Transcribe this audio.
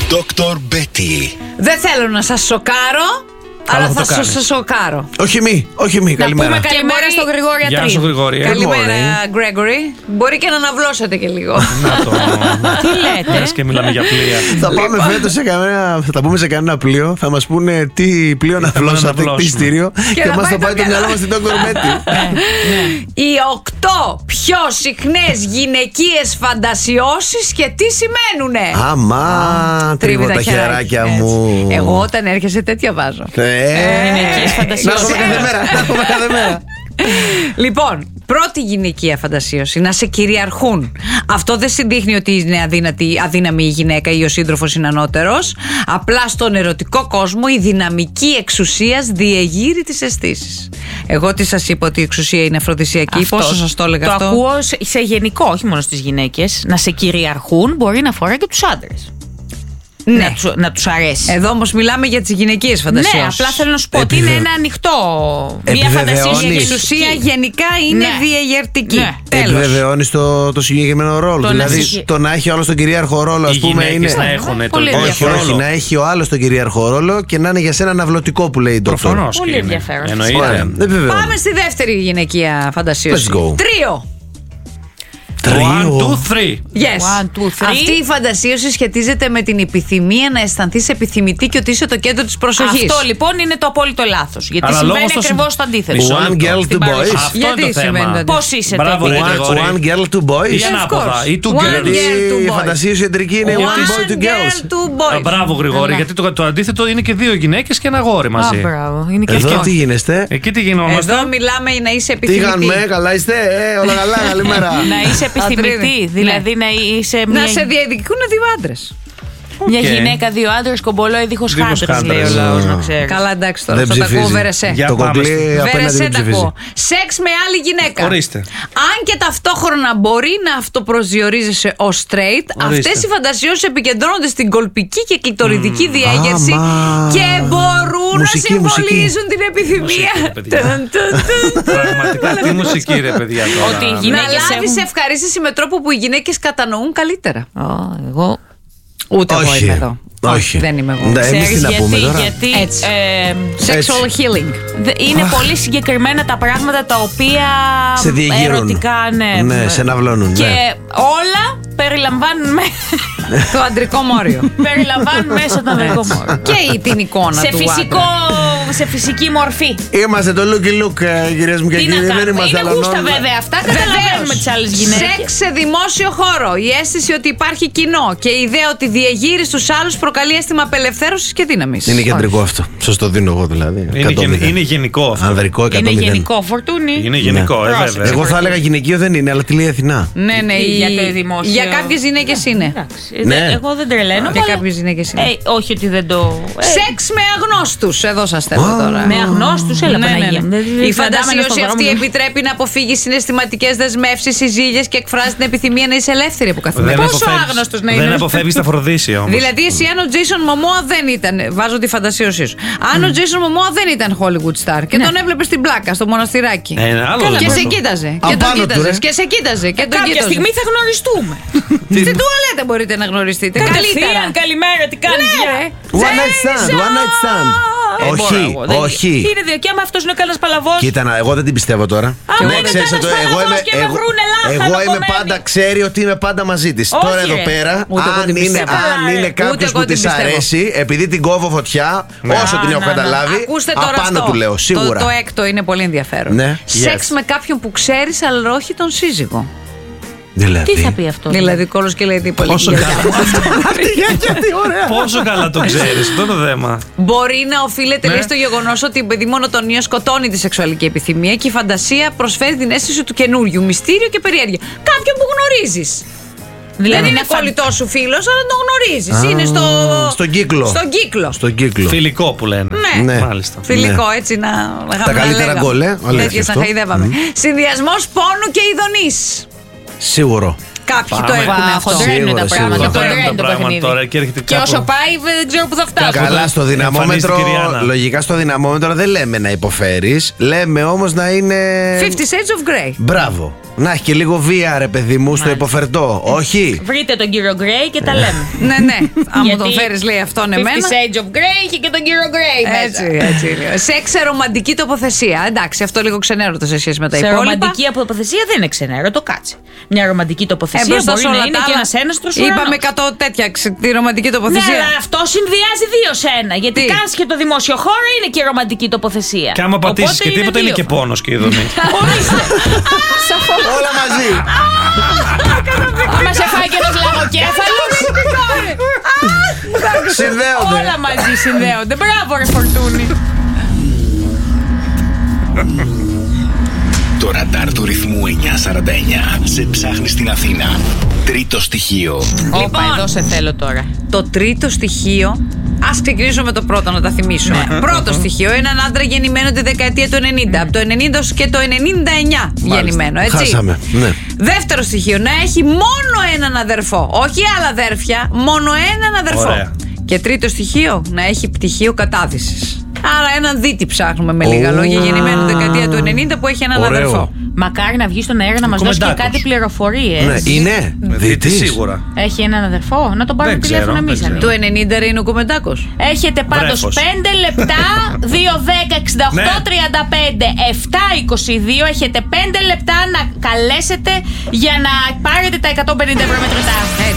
Dr. Betty. Δεν θέλω να σας σοκάρω, αλλά θα σας σοκάρω. Όχι μη, καλημέρα. Να πούμε καλημέρα στον Γρηγόρη. Γεια σου, Γρηγόρη. Καλημέρα, Γκρέγκορι. Μπορεί και να αναβλώσετε και λίγο. Να το. Τι λέτε? Λες και μιλάμε για πλοία. Θα πάμε φέτος θα τα πούμε σε κανένα πλοίο. Θα μας πούνε τι πλοίο να αυλώσατε, τι ειστήριο. Και μας θα πάει το μυαλό μας στην Dr. Betty. Οι 8 πιο συχνές γυναικείες φαντασιώσεις και τι σημαίνουνε. Αμά, τρίβω τα χεράκια μου. Εγώ όταν έρχεσαι τέτοια βάζω. Γυναικείες φαντασιώσεις. Να έχουμε κάθε μέρα. Λοιπόν, πρώτη γυναικεία φαντασίωση, να σε κυριαρχούν. Αυτό δεν συντύχνει ότι είναι αδύναμη η γυναίκα ή ο σύντροφος είναι ανώτερος. Απλά στον ερωτικό κόσμο η δυναμική εξουσίας διεγείρει τις αισθήσεις. Εγώ τι σας είπα, ότι η εξουσία είναι αφροδισιακή? Πόσο σας το έλεγα αυτό? Το ακούω σε γενικό, όχι μόνο στις γυναίκες. Να σε κυριαρχούν μπορεί να αφορά και τους άντρες. Ναι. Να τους αρέσει. Εδώ όμως μιλάμε για τις γυναικείες φαντασίες. Ναι, απλά θέλω να σου πω ότι είναι ένα ανοιχτό. Μια φαντασία. Η εξουσία γενικά είναι διεγερτική. Ναι. Επιβεβαιώνεις το συγκεκριμένο ρόλο. Δηλαδή το να έχει ο άλλος τον κυρίαρχο ρόλο, ας πούμε, είναι. Να έχουν όχι, να έχει ο άλλος τον κυρίαρχο ρόλο και να είναι για σένα αυλωτικό που λέει η Dr. Προφανώς. Πολύ ενδιαφέρον. Πάμε στη δεύτερη γυναικεία φαντασίωση. Τρίο. 1, 2, 3. Yes. 1, 2, 3. Αυτή η φαντασίωση σχετίζεται με την επιθυμία να αισθανθείς επιθυμητή και ότι είσαι το κέντρο της προσοχής. Αυτό λοιπόν είναι το απόλυτο λάθος. Γιατί αλλά συμβαίνει ακριβώς το αντίθετο. One girl, two boys. Γιατί σημαίνει? Πώς είσαι μπράβο, τότε? One girl, two boys. Ή ανάποδα. Ή two girls. Η φαντασίωση ιατρική είναι one boy, two girls. Μπράβο, Γρηγόρη. Γιατί το αντίθετο είναι και 2 γυναίκες και ένα αγόρι μαζί. Μπράβο. Είναι και Εδώ αυτό. τι γίνεστε? Εκεί τι γινόμαστε? Εδώ μιλάμε να είσαι Τι επιθυμητή. κάνουμε, καλά είστε? Όλα καλά, καλημέρα. Να είσαι επιθυμητή. Δηλαδή να είσαι Να σε διεκδικούν 2 άντρες. μια γυναίκα, 2 άντρες, κομπολόι, δίχως χάντρες, λέει ο λαός, να ξέρεις. Καλά, εντάξει τώρα. Δεν Αυτό τα ακούω, ψηφίζει. Βερεσέ. Το κομπλί απέναντι δεν ψηφίζει. Σεξ με άλλη γυναίκα. Ορίστε. Αν και ταυτόχρονα μπορεί να αυτοπροσδιορίζεσαι ως straight, αυτές οι φαντασιώσεις επικεντρώνονται στην κολπική και κλειτοριδική διέγερση και μπορούν να συμβολίζουν την επιθυμία. Πραγματικά τι μουσική, ρε παιδιά. Να λάβεις ευχαρίστηση με τρόπο που οι γυναίκες κατανοούν καλύτερα. Εγώ. Ούτε εγώ είμαι εδώ. Όχι. Δεν είμαι εγώ. Εμείς τι να πούμε τώρα? Γιατί Sexual healing. είναι πολύ συγκεκριμένα τα πράγματα τα οποία σε διεγείρουν. ερωτικά, ναι, σε ναυλώνουν. Και όλα περιλαμβάνουν το αντρικό μόριο. περιλαμβάνουν μέσα το αντρικό μόριο. Και την εικόνα του άντρα. Σε φυσική μορφή. Είμαστε το looky look, κυρίες μου και κύριοι. Δεν είμαστε είναι γούστα βέβαια αυτά. Καταλαβαίνουμε τις άλλες γυναίκες. Σεξ σε δημόσιο χώρο. Η αίσθηση ότι υπάρχει κοινό και η ιδέα ότι διεγείρεις τους άλλους προκαλεί αίσθημα απελευθέρωσης και δύναμης. Είναι κεντρικό αυτό. Σας το δίνω εγώ δηλαδή. Είναι γενικό αυτό. Ανδρικό 100%. Είναι γενικό, Φορτούνη. Είναι γενικό, βέβαια. Εγώ θα έλεγα γυναικείο δεν είναι, αλλά τι λέει Αθηνά. Ναι, για κάποιες γυναίκες είναι. Εγώ δεν τρελαίνω. Για κάποιες γυναίκες είναι. Όχι ότι δεν το. Σεξ με αγνώστους. Εδώ σας θέλω τώρα. Με αγνώστους, έλα Παναγία. Η φαντασίωση αυτή επιτρέπει να αποφύγει συναισθηματικές δεσμεύσεις ή ζήλιες και εκφράζει την επιθυμία να είσαι ελεύθερη από καθημερινά. Πόσο άγνωστος να είναι. Δεν αποφεύγει τα Αφροδίσια όμως. Δηλαδή, εσύ αν ο Τζέισον Μωμόα δεν ήταν. Βάζω τη φαντασίωση σου. Αν ο Τζέισον Μωμόα δεν ήταν Hollywood star και τον έβλεπε στην πλάκα, στο μοναστηράκι. Και σε κοίταζε. Και τον κοίταζε. Και σε κοίταζε. Κάποια στιγμή θα γνωριστούμε. Στην τουαλέτα μπορείτε να γνωριστείτε. Καλύτερα. Καλημέρα, τι κάνεις? One night stand. Όχι. Είναι δικαίωμα, αυτός είναι ο κανένας παλαβός. Κοίτα, εγώ δεν την πιστεύω τώρα. Εγώ είμαι πάντα, ξέρει ότι είμαι πάντα μαζί της. Τώρα εδώ πέρα, αν είναι κάποιος που της αρέσει, επειδή την κόβω φωτιά, όσο την έχω καταλάβει, απάνω του λέω, σίγουρα. Το έκτο είναι πολύ ενδιαφέρον. Σεξ με κάποιον που ξέρεις, αλλά όχι τον σύζυγο. Δηλαδή. Τι θα πει αυτό? Δηλαδή κόλος και λέει τίποτα. Πόσο καλά το ξέρεις, αυτό το θέμα. Μπορεί να οφείλεται λέει στο γεγονός ότι η παιδί μονοτονία σκοτώνει τη σεξουαλική επιθυμία και η φαντασία προσφέρει την αίσθηση του καινούριου, μυστήριο και περιέργεια. Κάποιον που γνωρίζεις. Δηλαδή δεν είναι κολλητός σου φίλος, αλλά τον γνωρίζεις. Είναι στον κύκλο. Φιλικό που λένε. Ναι. Μάλιστα. Φιλικό, έτσι να. Τα καλύτερα γκολ, τέτοιες να χαϊδεύαμε. Συνδυασμός πόνου και ειδονής. Σίγουρο. Κάποιοι το έχουν αυτό. Χοντρένουν τα πράγματα. Το πράγμα τώρα και όσο πάει δεν ξέρω που θα φτάσει. Καλά, στο δυναμόμετρο. Λογικά στο δυναμόμετρο δεν λέμε να υποφέρεις. Λέμε όμως να είναι. 50 Shades of Grey. Μπράβο. Να έχει και λίγο βία, ρε παιδί μου, στο υποφερτό. Όχι. Βρείτε τον κύριο Γκρέι και τα λέμε. Ναι, ναι. Αν μου τον φέρεις, λέει αυτόν εμένα. 50 Shades of Grey έχει και τον κύριο Γκρέι μέσα. Έτσι. Σεξ σε ρομαντική τοποθεσία. Εντάξει, αυτό λίγο ξενέρωτο σε σχέση με τα υπόλοιπα. Σε ρομαντική τοποθεσία δεν είναι ξενέρωτο, κάτσε. Μια ρομαντική τοποθεσία μπορεί να είναι και ένας έναστρος ουρανός. Είπαμε 100 τέτοια τη ρομαντική τοποθεσία. Ναι, αλλά αυτό συνδυάζει δύο σε ένα. Γιατί κάνεις και το δημόσιο χώρο είναι και η ρομαντική τοποθεσία. Και άμα πατήσεις και τίποτα είναι και πόνος και η δομή. Όλα μαζί. Άμα σε φάει και ένας λαγοκέφαλος. Συνδέονται. Όλα μαζί συνδέονται. Μπράβο, ρε Φορτούνη. Το ραντάρ του ρυθμού 949 σε ψάχνει στην Αθήνα. Τρίτο στοιχείο. Όπα, εδώ σε θέλω τώρα. Το τρίτο στοιχείο. Ας ξεκινήσω με το πρώτο να τα θυμίσω. Πρώτο στοιχείο, έναν άντρα γεννημένο τη δεκαετία του 90. Από το 90 και το 99 γεννημένο, έτσι. Χάσαμε, ναι. Δεύτερο στοιχείο, να έχει μόνο έναν αδερφό. Όχι άλλα αδέρφια, μόνο έναν αδερφό. Ωραία. Και τρίτο στοιχείο, να έχει πτυχίο κατάδυσης. Άρα έναν δίτη ψάχνουμε με λίγα λόγια, γεννημένο τη δεκαετία του 90 που έχει έναν αδερφό. Μακάρι να βγει στον αέρα να μας δώσει και κάτι πληροφορίες. Ναι, είναι. Δίτη σίγουρα. Έχει έναν αδερφό, να τον πάρουμε τηλέφωνο εμείς. Το 90 είναι ο Κομμεντάκος. Έχετε πάντως 5 λεπτά, 2, 10, 68, 35, 7, 22. Έχετε 5 λεπτά να καλέσετε για να πάρετε τα 150 ευρώ μετρητά.